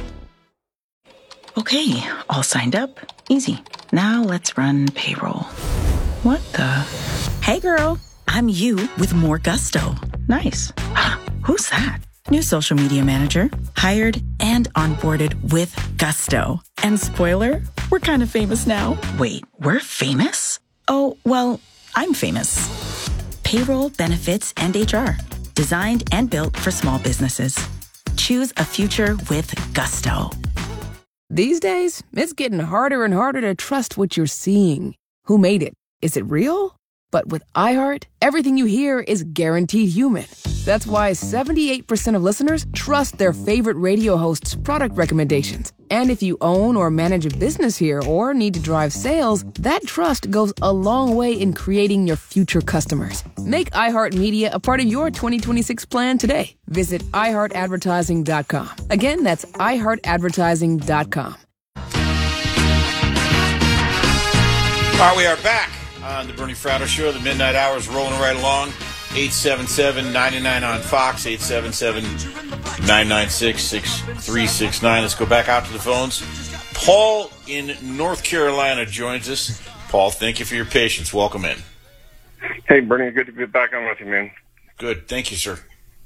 Okay, all signed up. Easy. Now let's run payroll. What the? Hey girl, I'm you with more gusto. Nice. Who's that? New social media manager. Hired and onboarded with gusto. And spoiler, we're kind of famous now. Wait, we're famous? Oh, well, I'm famous. Payroll, benefits, and H R. Designed and built for small businesses. Choose a future with gusto. These days, it's getting harder and harder to trust what you're seeing. Who made it? Is it real? But with iHeart, everything you hear is guaranteed human. That's why seventy-eight percent of listeners trust their favorite radio host's product recommendations. And if you own or manage a business here or need to drive sales, that trust goes a long way in creating your future customers. Make iHeartMedia a part of your twenty twenty-six plan today. Visit i heart advertising dot com. Again, that's i heart advertising dot com. All right, we are back on the Bernie Fratto Show. The midnight hour is rolling right along. eight seven seven, nine nine on Fox, eight seven seven, nine nine six, six three six nine. Let's go back out to the phones. Paul in North Carolina joins us. Paul, thank you for your patience. Welcome in. Hey, Bernie, good to be back on with you, man. Good. Thank you, sir.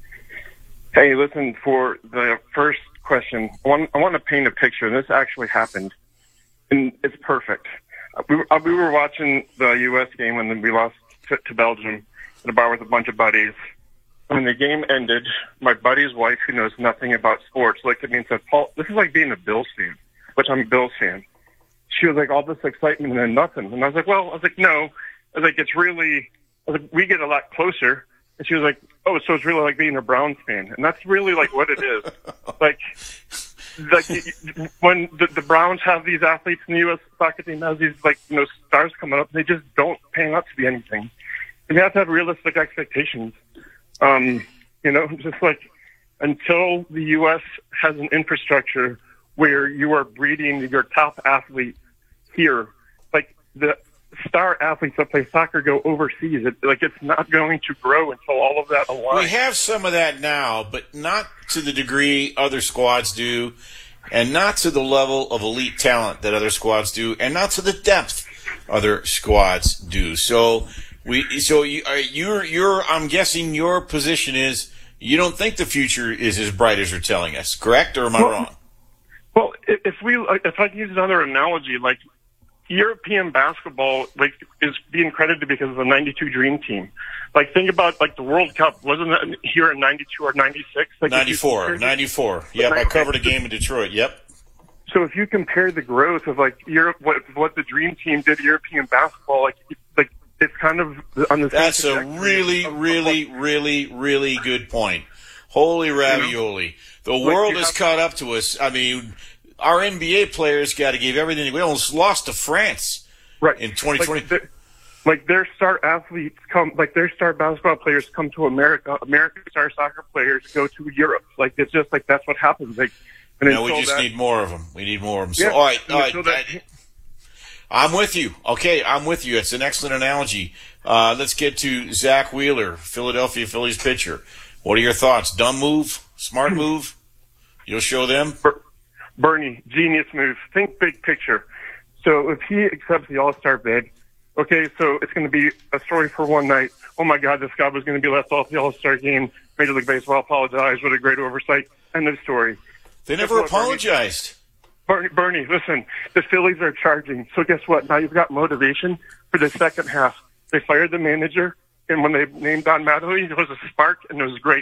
Hey, listen, for the first question, I want, I want to paint a picture. This actually happened, and it's perfect. We were, we were watching the U S game when we lost to, to Belgium at a bar with a bunch of buddies. When the game ended, my buddy's wife, who knows nothing about sports, looked at me and said, Paul, this is like being a Bills fan, which I'm a Bills fan. She was like, all this excitement and then nothing. And I was like, well, I was like, no. I was like, it's really, I was like, we get a lot closer. And she was like, oh, so it's really like being a Browns fan. And that's really like what it is. like, like when the, the Browns have these athletes in the U S soccer team has these like, you know, stars coming up, they just don't pan out to be anything. And you have to have realistic expectations. Um, you know, just like until the U S has an infrastructure where you are breeding your top athlete here, like the star athletes that play soccer go overseas. It, like it's not going to grow until all of that aligns. We have some of that now, but not to the degree other squads do, and not to the level of elite talent that other squads do, and not to the depth other squads do. So we, so you, are, you're, you're, I'm guessing your position is you don't think the future is as bright as you're telling us, correct? Or am I well, wrong? Well, if we, if I can use another analogy, like European basketball, like is being credited because of the ninety-two Dream Team. Like think about like the World Cup, wasn't that here in ninety-two or ninety-six? Like ninety-four, ninety-four. Yep, I covered a game in Detroit. Yep. So if you compare the growth of like Europe, what what the Dream Team did European basketball, like like it's kind of on the. That's a really, really, really, really good point. Holy ravioli! The world has caught up to us. I mean, our N B A players got to give everything. We almost lost to France, right, in twenty twenty. Like, the, like their star athletes come, like their star basketball players come to America. American star soccer players go to Europe. Like it's just like that's what happens. Like, and no, we just that, need more of them. We need more of them. So, yeah, all right, all right. that, I'm with you. Okay, I'm with you. It's an excellent analogy. Uh, let's get to Zach Wheeler, Philadelphia Phillies pitcher. What are your thoughts? Dumb move? Smart move? You'll show them? Bernie, genius move. Think big picture. So if he accepts the All-Star bid, okay, so it's going to be a story for one night. Oh, my God, this guy was going to be left off the All-Star game. Major League Baseball apologized. What a great oversight. End of story. They never what, apologized. Bernie, Bernie, listen, the Phillies are charging. So guess what? Now you've got motivation for the second half. They fired the manager, and when they named Don Mattingly, it was a spark, and it was great.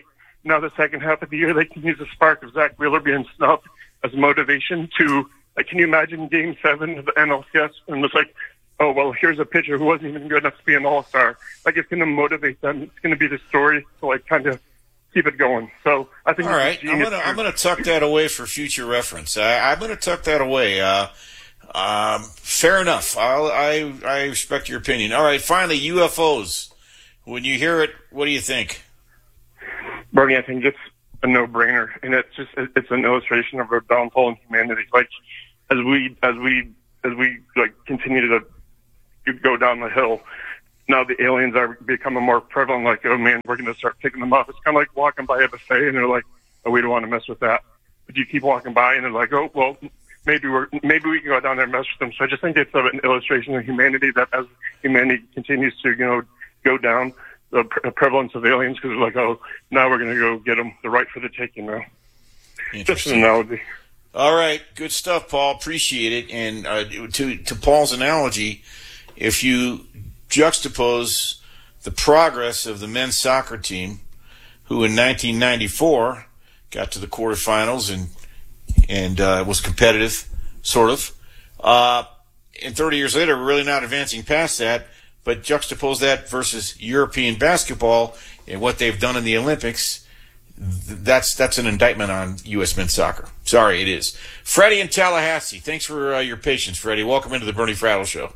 now the second half of the year they can use the spark of Zach Wheeler being snubbed as motivation to, like, can you imagine Game seven of the N L C S and it's like, oh, well, here's a pitcher who wasn't even good enough to be an all-star. Like, it's going to motivate them. It's going to be the story to, like, kind of keep it going. So I think all right, I'm gonna I'm gonna tuck that away for future reference. I, I'm gonna tuck that away. Uh, um, fair enough. I'll, I I respect your opinion. All right, finally, U F Os. When you hear it, what do you think? Bernie, I think it's a no-brainer, and it's just it's an illustration of our downfall in humanity. Like as we as we as we like continue to go down the hill. Now the aliens are becoming more prevalent, like, oh man, we're going to start picking them up. It's kind of like walking by a buffet and they're like, oh, we don't want to mess with that. But you keep walking by and they're like, oh, well, maybe we're, maybe we can go down there and mess with them. So I just think it's an illustration of humanity that as humanity continues to, you know, go down, the pre- prevalence of aliens, because they're like, oh, now we're going to go get them, the right for the taking now. Just an analogy. All right, good stuff, Paul. Appreciate it. And uh, to, to Paul's analogy, if you juxtapose the progress of the men's soccer team, who in nineteen ninety-four got to the quarterfinals and and uh, was competitive, sort of, uh, and thirty years later, we're really not advancing past that. But juxtapose that versus European basketball and what they've done in the Olympics, that's that's an indictment on U S men's soccer. Sorry, it is. Freddie in Tallahassee, thanks for uh, your patience, Freddie. Welcome into the Bernie Frattle Show.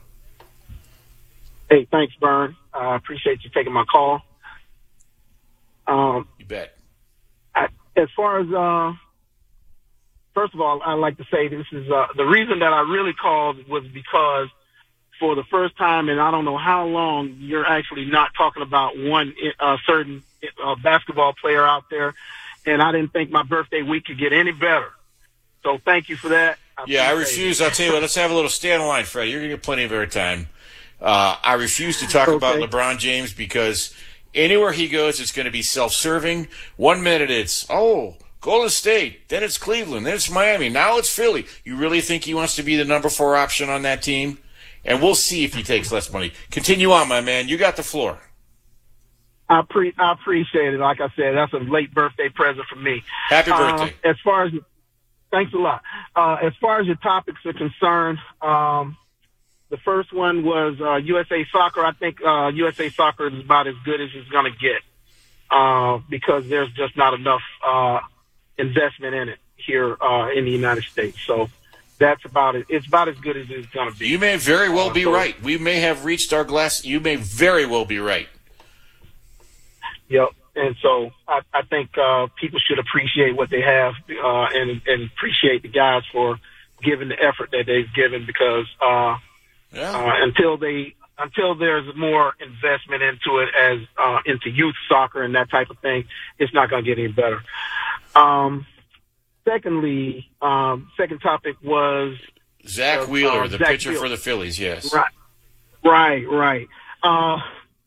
Hey, thanks, Bern. I uh, appreciate you taking my call. Um, you bet. I, as far as, uh, first of all, I'd like to say this is uh, the reason that I really called was because for the first time in I don't know how long, you're actually not talking about one uh, certain uh, basketball player out there, and I didn't think my birthday week could get any better. So thank you for that. I yeah, I refuse. It. I'll tell you what, let's have a little stay on the line, Freddie. You're going to get plenty of airtime. Uh, I refuse to talk okay. about LeBron James because anywhere he goes, it's going to be self-serving. One minute it's, oh, Golden State. Then it's Cleveland. Then it's Miami. Now it's Philly. You really think he wants to be the number four option on that team? And we'll see if he takes less money. Continue on, my man. You got the floor. I, pre- I appreciate it. Like I said, that's a late birthday present for me. Happy birthday. Uh, as far as, thanks a lot. Uh, as far as your topics are concerned, um, the first one was uh, U S A Soccer. I think uh, U S A Soccer is about as good as it's going to get uh, because there's just not enough uh, investment in it here uh, in the United States. So that's about it. It's about as good as it's going to be. You may very well be uh, so, right. We may have reached our glass. You may very well be right. Yep. And so I, I think uh, people should appreciate what they have uh, and, and appreciate the guys for giving the effort that they've given because uh, yeah. uh, until they until there's more investment into it as uh, into youth soccer and that type of thing, it's not going to get any better. Um, secondly, um, second topic was Zach uh, Wheeler, uh, the Zach pitcher Wheeler. for the Phillies. Yes, right, right, right. Uh,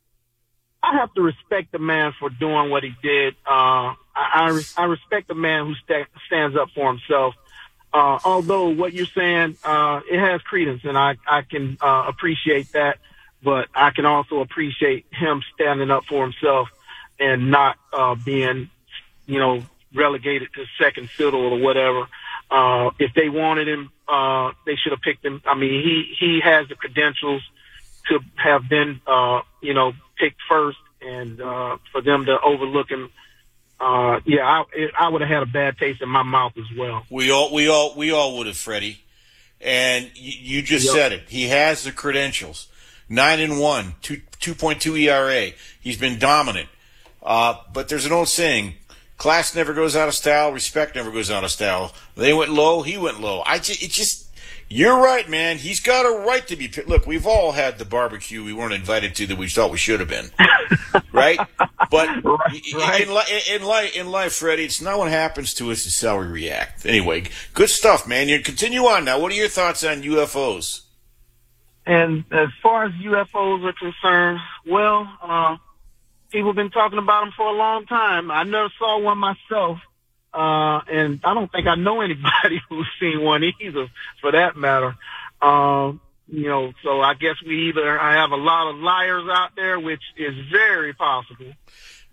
I have to respect the man for doing what he did. Uh, I, I, I respect the man who sta- stands up for himself. Uh, although what you're saying, uh, it has credence, and I, I can uh, appreciate that, but I can also appreciate him standing up for himself and not uh, being, you know, relegated to second fiddle or whatever. Uh, if they wanted him, uh, they should have picked him. I mean, he, he has the credentials to have been, uh, you know, picked first, and uh, for them to overlook him, uh, yeah, I, it, I would have had a bad taste in my mouth as well. We all, we all, we all would have, Freddie. And you, you just yep. said it. He has the credentials. Nine and one, two two point two E R A. He's been dominant. Uh, but there's an old saying: class never goes out of style, respect never goes out of style. They went low, he went low. I just, it just. You're right, man. He's got a right to be. Look, we've all had the barbecue we weren't invited to that we thought we should have been, right? But right. in, li- in life, in life, Freddie, it's not what happens to us; it's how we react. Anyway, good stuff, man. You continue on now. What are your thoughts on U F Os? And as far as U F Os are concerned, well, uh, people have been talking about them for a long time. I never saw one myself. Uh, and I don't think I know anybody who's seen one either, for that matter. Um, you know, so I guess we either have a lot of liars out there, which is very possible.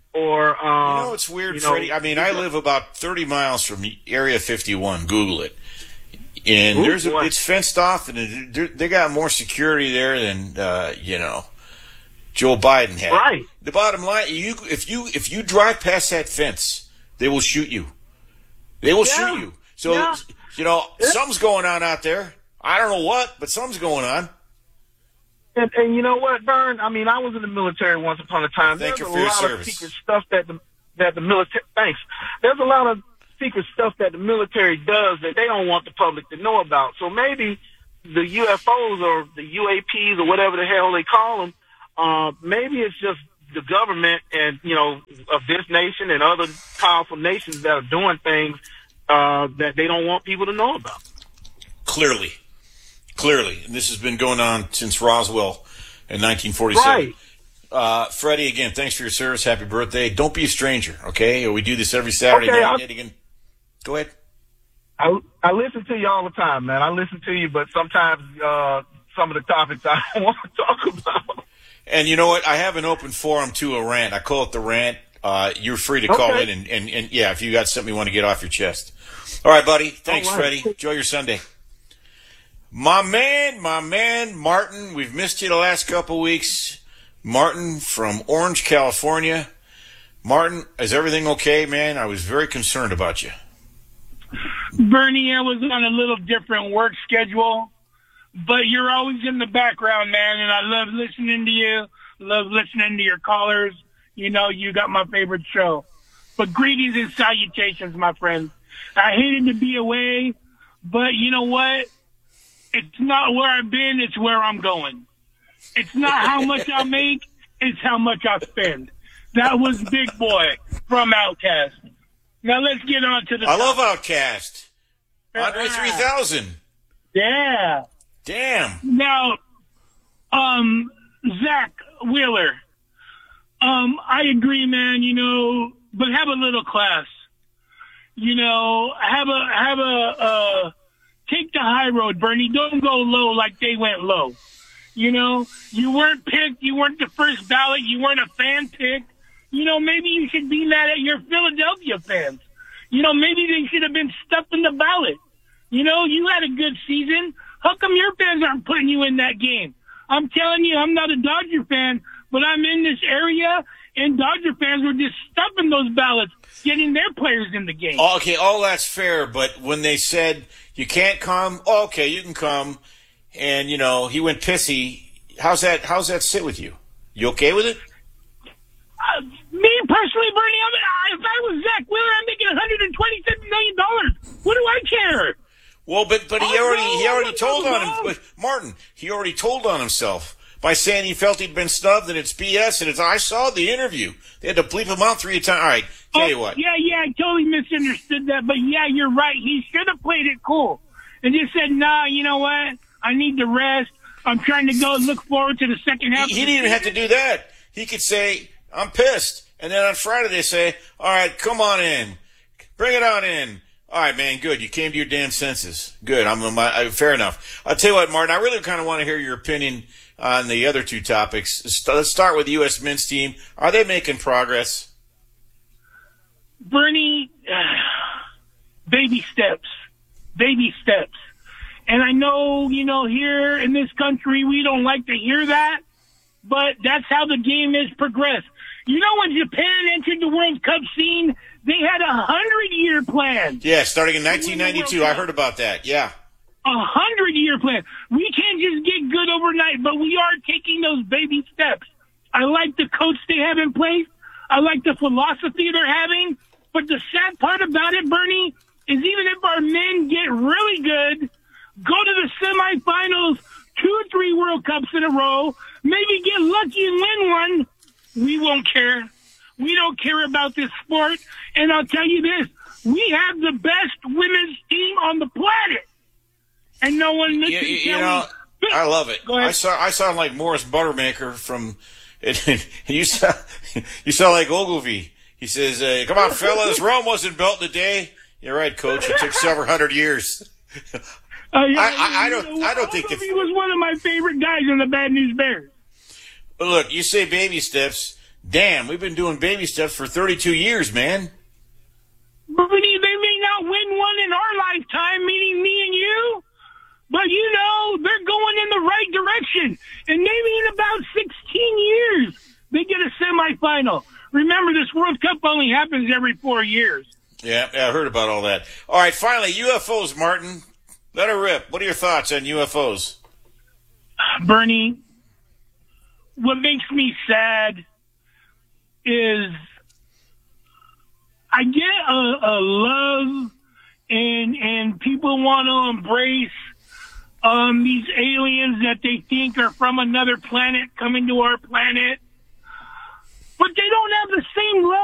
or um, you know, it's weird, you know, Freddie. I mean, I live about thirty miles from Area fifty-one. Google it, and Ooh, there's a, boy. it's fenced off, and it, they got more security there than uh, you know Joe Biden had. Right. The bottom line, you if you if you drive past that fence, they will shoot you. They will Yeah. shoot you. So Yeah. you know Yeah. something's going on out there. I don't know what, but something's going on. And, and you know what, Vern? I mean, I was in the military once upon a time. Thank There's you a for your lot service. of secret stuff that the that the military. Thanks. There's a lot of secret stuff that the military does that they don't want the public to know about. So maybe the U F Os or the U A Ps or whatever the hell they call them, uh, maybe it's just the government and you know of this nation and other powerful nations that are doing things uh, that they don't want people to know about. Clearly. Clearly. And this has been going on since Roswell in nineteen forty-seven. Right. Uh, Freddie, again, thanks for your service. Happy birthday. Don't be a stranger, okay? We do this every Saturday Okay, night. I'll- Yet again. Go ahead. I I listen to you all the time, man. I listen to you, but sometimes uh, some of the topics I don't want to talk about. And you know what? I have an open forum to a rant. I call it the rant. Uh, you're free to call Okay. in and, and, and, yeah, if you got something you want to get off your chest. All right, buddy. Thanks, All right. Freddie. Enjoy your Sunday. My man, my man, Martin. We've missed you the last couple weeks. Martin from Orange, California. Martin, is everything okay, man? I was very concerned about you. Bernie, I was on a little different work schedule, but you're always in the background, man, and I love listening to you, love listening to your callers. You know, you got my favorite show. But greetings and salutations, my friend. I hated to be away, but you know what? It's not where I've been, it's where I'm going. It's not how much I make, it's how much I spend. That was Big Boy from Outkast. Now let's get on to the I topic. love Outkast. Andre three thousand. Yeah. Damn. Now, um, Zach Wheeler, um, I agree, man, you know, but have a little class. You know, have a, have a, uh, take the high road, Bernie. Don't go low like they went low. You know, you weren't picked. You weren't the first ballot. You weren't a fan pick. You know, maybe you should be mad at your Philadelphia fans. You know, maybe they should have been stuffed in the ballot. You know, you had a good season. How come your fans aren't putting you in that game? I'm telling you, I'm not a Dodger fan, but I'm in this area, and Dodger fans were just stuffing those ballots, getting their players in the game. Oh, okay, all that's fair, but when they said you can't come, oh, okay, you can come, and, you know, he went pissy, how's that How's that sit with you? You okay with it? Uh, me personally, Bernie, I'm, I, if I was Zach Wheeler, I'm making one hundred twenty-seven million dollars. What do I care? Well, but but he Oh, already no, he already no, told no, on him, no. but Martin, he already told on himself by saying he felt he'd been snubbed and it's B S. And it's I saw the interview. They had to bleep him out three times. All right, tell Oh, you what. Yeah, yeah, I totally misunderstood that. But yeah, you're right. He should have played it cool and just said, nah, you know what? I need to rest. I'm trying to go look forward to the second half. He, of he the didn't even have to do that. He could say, I'm pissed. And then on Friday they say, all right, come on in. Bring it on in. All right, man, good. You came to your damn senses. Good. I'm, I'm I, fair enough. I'll tell you what, Martin, I really kind of want to hear your opinion on the other two topics. Let's start with the U S men's team. Are they making progress? Bernie, baby steps, baby steps. And I know, you know, here in this country, we don't like to hear that, but that's how the game is progressed. You know, when Japan entered the World Cup scene, they had a hundred-year plan. Yeah, starting in nineteen ninety-two. I heard about that. Yeah. A hundred-year plan. We can't just get good overnight, but we are taking those baby steps. I like the coach they have in place. I like the philosophy they're having. But the sad part about it, Bernie, is even if our men get really good, go to the semifinals, two or three World Cups in a row, maybe get lucky and win one, we won't care. We don't care about this sport. And I'll tell you this, we have the best women's team on the planet. And no one You, can you, you tell know, me. I love it. Go ahead. I saw I sound like Morris Buttermaker from. you sound you sound like Ogilvy. He says, uh, "Come on, fellas, Rome wasn't built in a day." You're right, Coach. It took several hundred years. Uh, yeah, I, I, I you don't. know, I don't think. Ogilvy If, was one of my favorite guys in the Bad News Bears. look, you say baby steps. damn, we've been doing baby steps for thirty-two years, man. Bernie, they may not win one in our lifetime, meaning me and you, but, you know, they're going in the right direction. And maybe in about sixteen years, they get a semifinal. Remember, this World Cup only happens every four years. Yeah, I heard about all that. All right, finally, U F Os, Martin. Let her rip. What are your thoughts on U F Os? Bernie, what makes me sad is I get a, a love and and people want to embrace um, these aliens that they think are from another planet coming to our planet, but they don't have the same love